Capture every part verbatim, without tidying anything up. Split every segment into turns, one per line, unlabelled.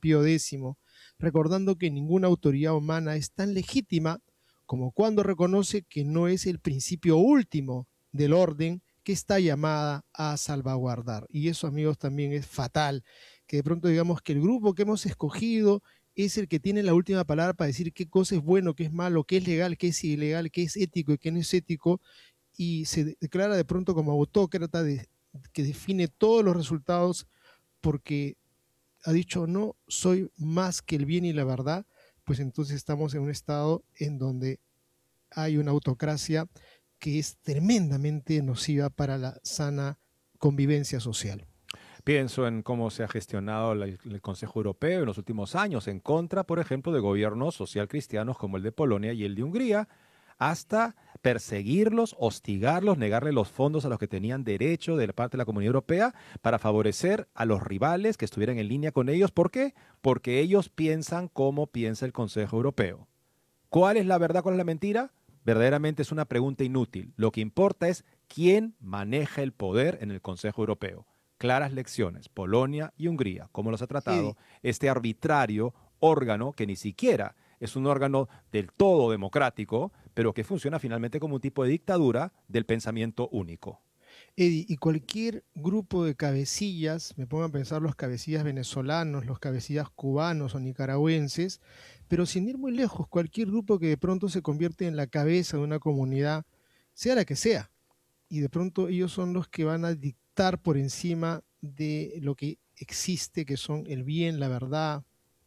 Pío X, recordando que ninguna autoridad humana es tan legítima como cuando reconoce que no es el principio último del orden que está llamada a salvaguardar. Y eso, amigos, también es fatal, que de pronto digamos que el grupo que hemos escogido es el que tiene la última palabra para decir qué cosa es bueno, qué es malo, qué es legal, qué es ilegal, qué es ético y qué no es ético, y se declara de pronto como autócrata de, que define todos los resultados porque ha dicho no soy más que el bien y la verdad. Pues entonces estamos en un estado en donde hay una autocracia que es tremendamente nociva para la sana convivencia social.
Pienso en cómo se ha gestionado la- el Consejo Europeo en los últimos años en contra, por ejemplo, de gobiernos social cristianos como el de Polonia y el de Hungría, hasta perseguirlos, hostigarlos, negarle los fondos a los que tenían derecho de la parte de la Comunidad Europea para favorecer a los rivales que estuvieran en línea con ellos. ¿Por qué? Porque ellos piensan como piensa el Consejo Europeo. ¿Cuál es la verdad, cuál es la mentira? Verdaderamente es una pregunta inútil. Lo que importa es quién maneja el poder en el Consejo Europeo. Claras lecciones, Polonia y Hungría, cómo los ha tratado
Eddie,
este arbitrario órgano que ni siquiera es un órgano del todo democrático, pero que funciona finalmente como un tipo de dictadura del pensamiento único.
Eddie, y cualquier grupo de cabecillas, me pongo a pensar los cabecillas venezolanos, los cabecillas cubanos o nicaragüenses, pero sin ir muy lejos, cualquier grupo que de pronto se convierte en la cabeza de una comunidad, sea la que sea, y de pronto ellos son los que van a dictar por encima de lo que existe, que son el bien, la verdad,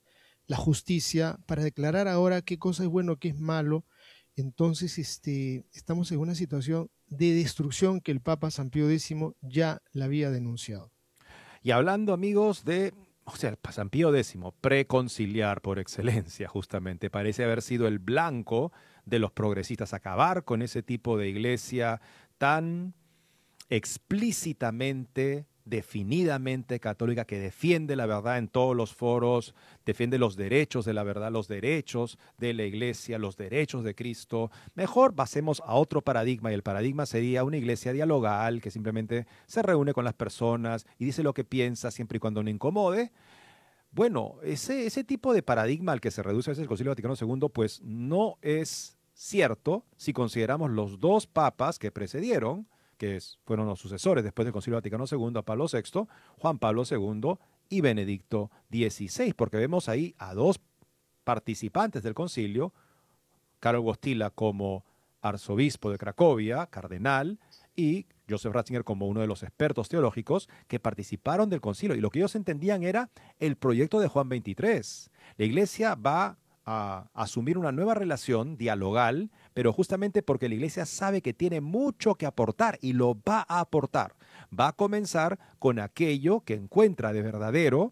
la justicia, para declarar ahora qué cosa es bueno, qué es malo. Entonces este, estamos en una situación de destrucción que el Papa San Pío X ya la había denunciado.
Y hablando, amigos, de, o sea, el San Pío X, preconciliar por excelencia, justamente, parece haber sido el blanco de los progresistas, acabar con ese tipo de iglesia tan explícitamente, definidamente católica, que defiende la verdad en todos los foros, defiende los derechos de la verdad, los derechos de la iglesia, los derechos de Cristo. Mejor pasemos a otro paradigma, y el paradigma sería una iglesia dialogal que simplemente se reúne con las personas y dice lo que piensa siempre y cuando no incomode. Bueno, ese, ese tipo de paradigma al que se reduce a veces el Concilio Vaticano segundo, pues no es cierto si consideramos los dos papas que precedieron, que es- fueron los sucesores después del Concilio Vaticano segundo a Pablo sexto, Juan Pablo segundo y Benedicto dieciséis, porque vemos ahí a dos participantes del concilio, Karol Wojtyla como arzobispo de Cracovia, cardenal, y Joseph Ratzinger como uno de los expertos teológicos que participaron del concilio. Y lo que ellos entendían era el proyecto de Juan veintitrés. La iglesia va a asumir una nueva relación dialogal, pero justamente porque la iglesia sabe que tiene mucho que aportar y lo va a aportar. Va a comenzar con aquello que encuentra de verdadero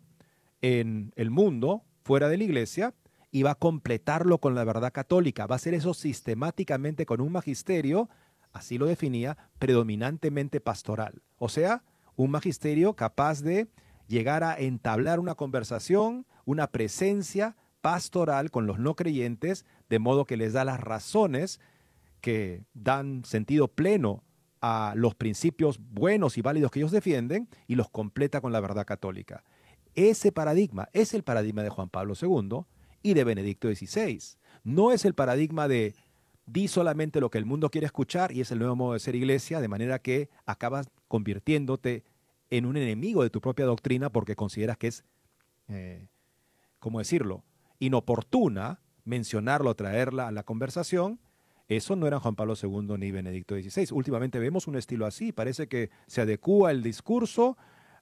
en el mundo, fuera de la iglesia, y va a completarlo con la verdad católica. Va a hacer eso sistemáticamente con un magisterio, así lo definía, predominantemente pastoral. O sea, un magisterio capaz de llegar a entablar una conversación, una presencia pastoral con los no creyentes, de modo que les da las razones que dan sentido pleno a los principios buenos y válidos que ellos defienden y los completa con la verdad católica. Ese paradigma es el paradigma de Juan Pablo segundo y de Benedicto dieciséis. No es el paradigma de di solamente lo que el mundo quiere escuchar y es el nuevo modo de ser iglesia, de manera que acabas convirtiéndote en un enemigo de tu propia doctrina porque consideras que es, eh, ¿cómo decirlo?, inoportuna mencionarlo, traerla a la conversación. Eso no era Juan Pablo segundo ni Benedicto dieciséis. Últimamente vemos un estilo así, parece que se adecúa el discurso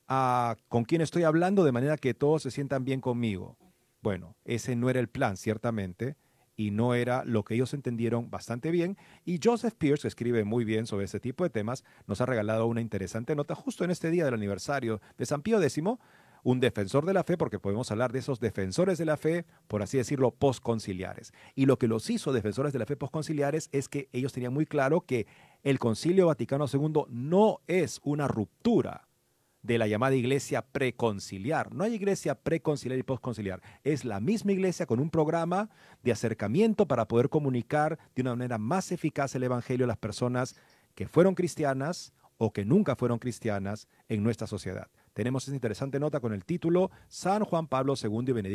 a con quién estoy hablando de manera que todos se sientan bien conmigo. Bueno, ese no era el plan, ciertamente, y no era lo que ellos entendieron bastante bien. Y Joseph Pearce, que escribe muy bien sobre ese tipo de temas, nos ha regalado una interesante nota justo en este día del aniversario de San Pío X, un defensor de la fe, porque podemos hablar de esos defensores de la fe, por así decirlo, postconciliares. Y lo que los hizo defensores de la fe postconciliares es que ellos tenían muy claro que el Concilio Vaticano segundo no es una ruptura de la llamada iglesia preconciliar. No hay iglesia preconciliar y postconciliar. Es la misma iglesia con un programa de acercamiento para poder comunicar de una manera más eficaz el evangelio a las personas que fueron cristianas o que nunca fueron cristianas en nuestra sociedad. Tenemos esta interesante nota con el título San Juan Pablo segundo y Benedicto